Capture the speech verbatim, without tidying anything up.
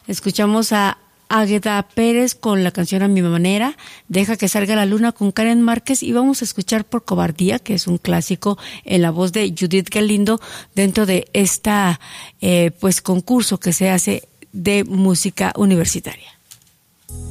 Escuchamos a Águeda Pérez con la canción A Mi Manera, Deja que salga la luna con Karen Márquez, y vamos a escuchar Por Cobardía, que es un clásico en la voz de Judith Galindo dentro de esta eh, pues concurso que se hace de música universitaria.